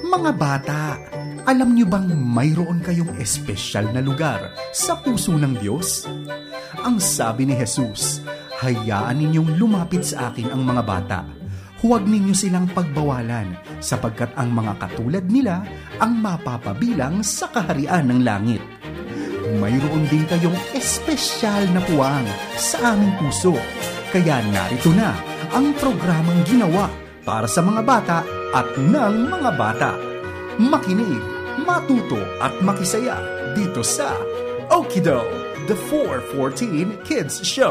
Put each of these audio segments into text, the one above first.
Mga bata, alam niyo bang mayroon kayong espesyal na lugar sa puso ng Diyos? Ang sabi ni Jesus, hayaan ninyong lumapit sa akin ang mga bata. Huwag ninyo silang pagbawalan sapagkat ang mga katulad nila ang mapapabilang sa kaharian ng langit. Mayroon din kayong espesyal na puwang sa aming puso. Kaya narito na ang programang ginawa para sa mga bata at ng mga bata. Makinig, matuto at makisaya dito sa Okido, the 414 Kids Show.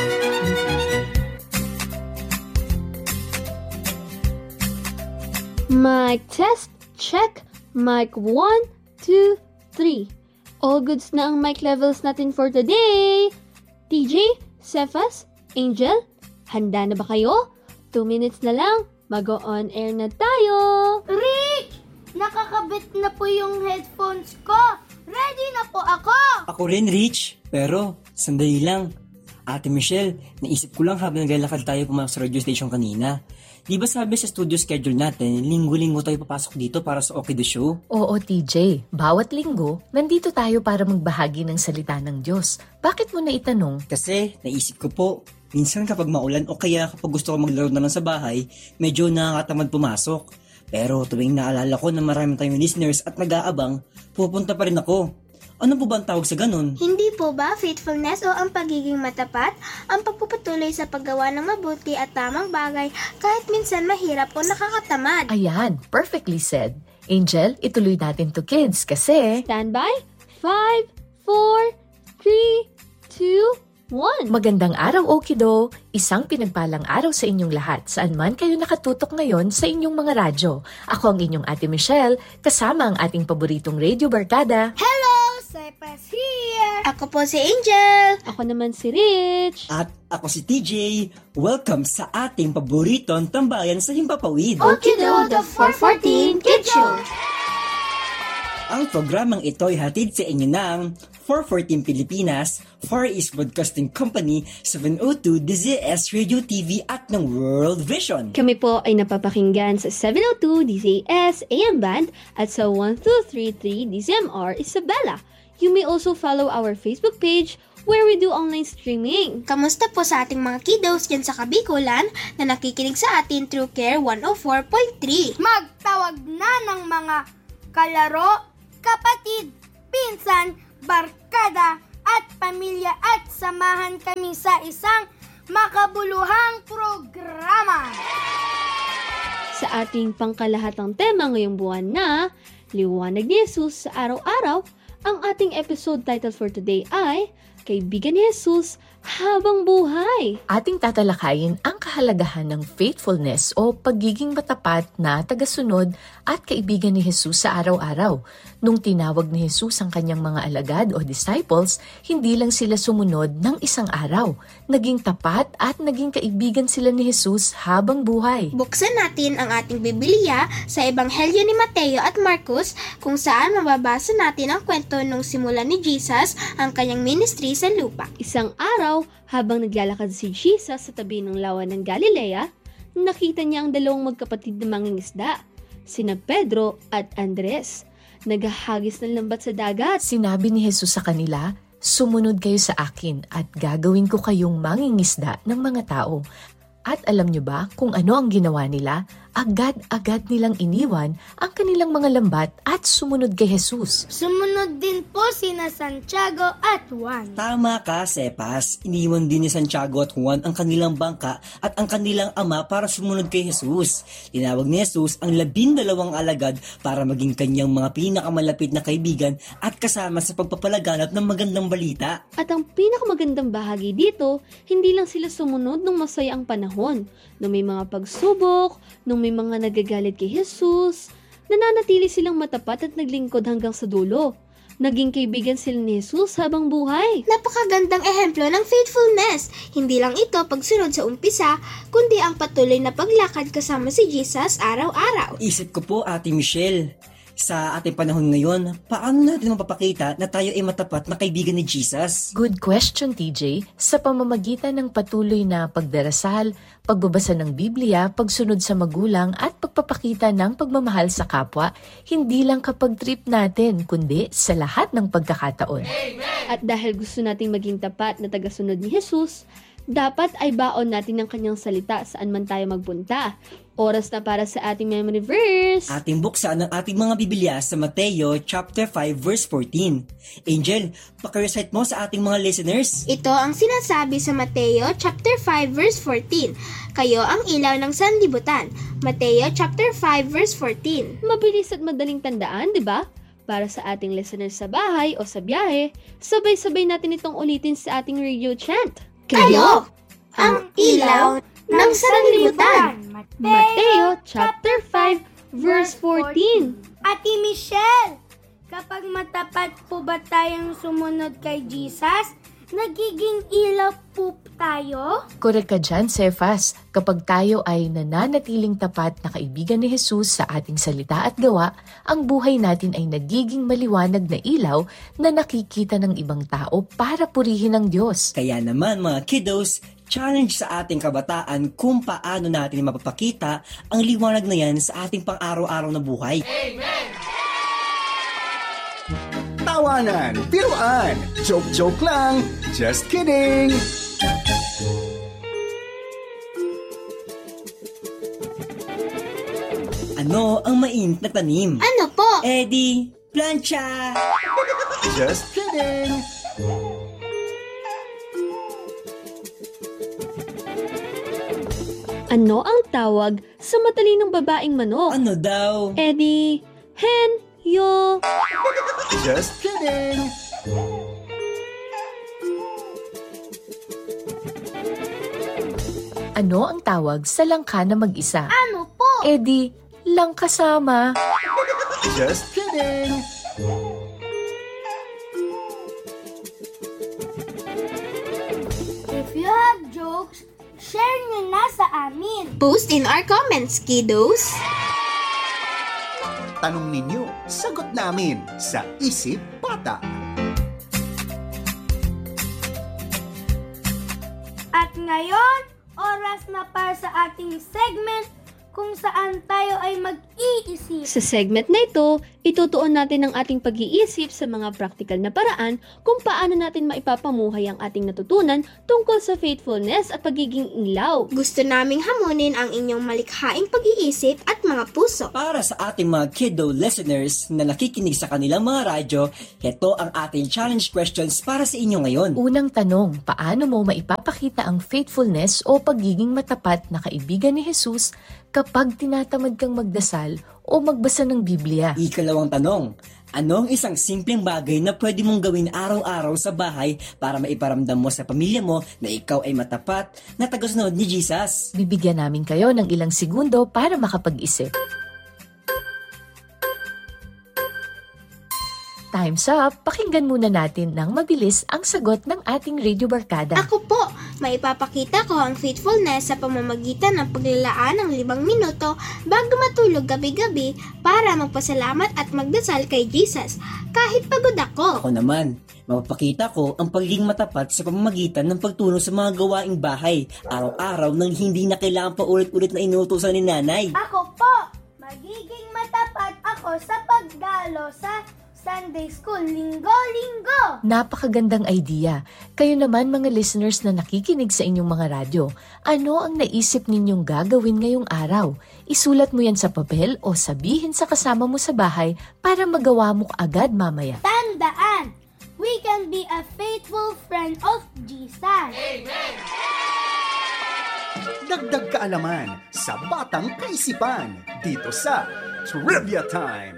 Mic test, check. Mic 1, 2, 3. All goods na ang mic levels natin for today. TJ, Cephas, Angel, handa na ba kayo? 2 minutes na lang, mag-on air na tayo. Rick! Nakakabit na po yung headphones ko. Ready na po ako! Ako rin, Rich. Pero, sandali lang. Ate Michelle, naisip ko lang habang naglalakad tayo pumasok sa radio station kanina. Di ba sabi sa studio schedule natin, linggo-linggo tayo papasok dito para sa Okido Show? Oo, TJ. Bawat linggo, nandito tayo para magbahagi ng salita ng Diyos. Bakit mo na itanong? Kasi, naisip ko po, minsan kapag maulan o kaya kapag gusto ko maglaro na lang sa bahay, medyo nakakatamad pumasok. Pero tuwing naalala ko na marami tayong listeners at nag-aabang, pupunta pa rin ako. Ano po ba ang tawag sa ganun? Hindi po ba faithfulness o ang pagiging matapat? Ang pagpupatuloy sa paggawa ng mabuti at tamang bagay kahit minsan mahirap o nakakatamad. Ayan, perfectly said. Angel, ituloy natin to kids kasi... Stand by. 5, 4, 3, 2, 1. Magandang araw, Okido! Isang pinagpalang araw sa inyong lahat saan man kayo nakatutok ngayon sa inyong mga radyo. Ako ang inyong Ate Michelle, kasama ang ating paboritong radio barkada. Hello! Cephas here! Ako po si Angel! Ako naman si Rich. At ako si TJ. Welcome sa ating paboritong tambayan sa Himpapawid. Okido, the 414 Kids Show! Ang programang ito ay hatid sa inyo ng 414 Pilipinas, Far East Broadcasting Company, 702 DZS Radio TV at ng World Vision. Kami po ay napapakinggan sa 702 DZS AM Band at sa 1233 DZMR Isabela. You may also follow our Facebook page where we do online streaming. Kamusta po sa ating mga kiddos dyan sa Kabikulan na nakikinig sa atin through Care 104.3? Magtawag na ng mga kalaro, kapatid, pinsan, barkada at pamilya at samahan kami sa isang makabuluhang programa. Sa ating pangkalahatang tema ngayong buwan na Liwanag ni Jesus sa Araw-Araw, ang ating episode title for today ay Kaibigan ni Jesus habang buhay. Ating tatalakayin ang kahalagahan ng faithfulness o pagiging matapat na tagasunod at kaibigan ni Jesus sa araw-araw. Nung tinawag ni Jesus ang kanyang mga alagad o disciples, hindi lang sila sumunod ng isang araw. Naging tapat at naging kaibigan sila ni Jesus habang buhay. Buksan natin ang ating Biblia sa Ebanghelyo ni Mateo at Marcos kung saan mababasa natin ang kwento nung simula ni Jesus ang kanyang ministry sa lupa. Isang araw, habang naglalakad si Jesus sa tabi ng lawa ng Galilea, nakita niya ang dalawang magkapatid na mangingisda, sina Pedro at Andres. Naghahagis ng lambat sa dagat. Sinabi ni Jesus sa kanila, "Sumunod kayo sa akin at gagawin ko kayong mangingisda ng mga tao." At alam niyo ba kung ano ang ginawa nila? Agad-agad nilang iniwan ang kanilang mga lambat at sumunod kay Jesus. Sumunod din po sina Santiago at Juan. Tama ka, Cephas. Iniwan din ni Santiago at Juan ang kanilang bangka at ang kanilang ama para sumunod kay Jesus. Tinawag ni Jesus ang 12 alagad para maging kanyang mga pinakamalapit na kaibigan at kasama sa pagpapalaganap ng magandang balita. At ang pinakamagandang bahagi dito, hindi lang sila sumunod nung masaya ang panahon. Nung may mga pagsubok, nung may mga nagagalit kay Jesus, nananatili silang matapat at naglingkod hanggang sa dulo. Naging kaibigan sila ni Jesus habang buhay. Napakagandang ehemplo ng faithfulness. Hindi lang ito pagsunod sa umpisa, kundi ang patuloy na paglakad kasama si Jesus araw-araw. Isip ko po, Ate Michelle, Sa ating panahon ngayon, paano natin mapapakita na tayo ay matapat na kaibigan ni Jesus? Good question, TJ. Sa pamamagitan ng patuloy na pagdarasal, pagbabasa ng Biblia, pagsunod sa magulang at pagpapakita ng pagmamahal sa kapwa, hindi lang kapag trip natin, kundi sa lahat ng pagkakataon. At dahil gusto nating maging tapat na tagasunod ni Jesus, dapat ay baon natin ng kanyang salita saan man tayo magpunta. Oras na para sa ating memory verse. Ating buksan ang ating mga Biblia sa Mateo chapter 5 verse 14. Angel, paki-recite mo sa ating mga listeners. Ito ang sinasabi sa Mateo chapter 5 verse 14. Kayo ang ilaw ng sanlibutan. Mateo chapter 5 verse 14. Mabilis at madaling tandaan, di ba? Para sa ating listeners sa bahay o sa biyahe, sabay-sabay natin itong ulitin sa ating radio chant. Kayo ang ilaw ng sanlibutan. Mateo chapter 5 verse 14. Ate Michelle, kapag matapat po ba tayong sumunod kay Jesus, nagiging ilaw po tayo? Correct ka dyan, Cephas. Kapag tayo ay nananatiling tapat na kaibigan ni Jesus sa ating salita at gawa, ang buhay natin ay nagiging maliwanag na ilaw na nakikita ng ibang tao para purihin ang Diyos. Kaya naman mga kiddos, challenge sa ating kabataan kung paano natin mapapakita ang liwanag na yan sa ating pang-araw-araw na buhay. Tawanan, biruan, joke-joke lang, just kidding! Ano ang mainit na tanim? Ano po? Eddie, plancha! Just kidding! Ano ang tawag sa matalinong babaeng manok? Ano daw? Eddie, hen, yo. Just kidding! Ano ang tawag sa langka na mag-isa? Ano po? Eddie, lang kasama. Just kidding! If you have jokes, share nyo na sa amin. Post in our comments, kiddos. Tanong ninyo, sagot namin sa Isip Bata. At ngayon, oras na para sa ating segment kung saan tayo ay mag-iisip. Sa segment na ito, itutuon natin ang ating pag-iisip sa mga praktikal na paraan kung paano natin maipapamuhay ang ating natutunan tungkol sa faithfulness at pagiging ilaw. Gusto naming hamunin ang inyong malikhaing pag-iisip at mga puso. Para sa ating mga kiddo listeners na nakikinig sa kanilang mga radyo, ito ang ating challenge questions para sa inyo ngayon. Unang tanong, paano mo maipapakita ang faithfulness o pagiging matapat na kaibigan ni Jesus kapag tinatamad kang magdasal o magbasa ng Biblia? Ikalawang tanong, anong isang simpleng bagay na pwede mong gawin araw-araw sa bahay para maiparamdam mo sa pamilya mo na ikaw ay matapat na tagasunod ni Jesus? Bibigyan namin kayo ng ilang segundo para makapag-isip. Time's up! Pakinggan muna natin ng mabilis ang sagot ng ating Radio Barkada. Ako po, maipapakita ko ang faithfulness sa pamamagitan ng paglalaan ng 5 minuto bago matulog gabi-gabi para magpasalamat at magdasal kay Jesus, kahit pagod ako. Ako naman, mapapakita ko ang pagiging matapat sa pamamagitan ng pagtulong sa mga gawaing bahay, araw-araw nang hindi na kailangan pa ulit-ulit na inuutosan ni nanay. Ako po, magiging matapat ako sa pagdalo sa Sunday School linggo-linggo. Napakagandang idea. Kayo naman mga listeners na nakikinig sa inyong mga radyo, ano ang naisip ninyong gagawin ngayong araw? Isulat mo yan sa papel o sabihin sa kasama mo sa bahay para magawa mo agad mamaya. Tandaan, we can be a faithful friend of Jesus. Dagdag kaalaman sa Batang Kaisipan dito sa Trivia Time.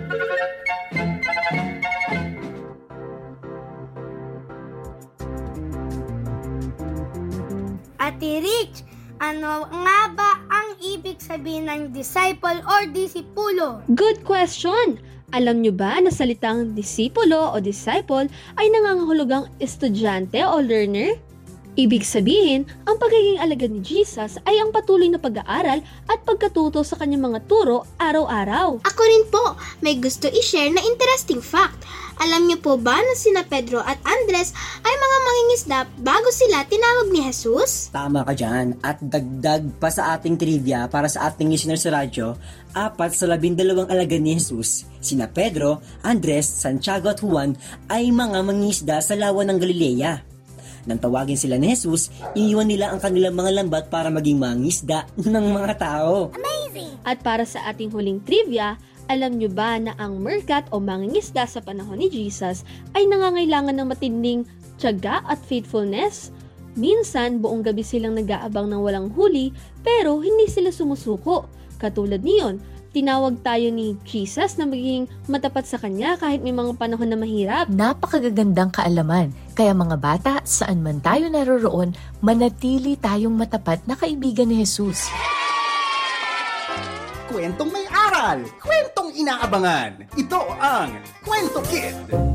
Ate Rich, ano nga ba ang ibig sabihin ng disciple or disipulo? Good question! Alam nyo ba na salitang disipulo o disciple ay nangangahulugang estudyante o learner? Ibig sabihin, ang pagiging alagad ni Jesus ay ang patuloy na pag-aaral at pagkatuto sa kanyang mga turo araw-araw. Ako rin po, may gusto i-share na interesting fact. Alam niyo po ba na sina Pedro at Andres ay mga mangingisda bago sila tinawag ni Jesus? Tama ka dyan. At dagdag pa sa ating trivia para sa ating listener sa radyo, 4 sa 12 alagad ni Jesus, sina Pedro, Andres, Santiago at Juan ay mga mangingisda sa lawa ng Galilea. Nang tawagin sila ni Jesus, iniwan nila ang kanilang mga lambat para maging mangisda ng mga tao. At para sa ating huling trivia, alam nyo ba na ang merkat o mangingisda sa panahon ni Jesus ay nangangailangan ng matinding tiyaga at faithfulness? Minsan, buong gabi silang nag-aabang ng walang huli pero hindi sila sumusuko. Katulad niyon, tinawag tayo ni Jesus na maging matapat sa kanya kahit may mga panahon na mahirap. Napakagagandang kaalaman. Kaya mga bata, saan man tayo naroroon, manatili tayong matapat na kaibigan ni Jesus. Kwentong may aral, kwentong inaabangan. Ito ang Kwento Kid.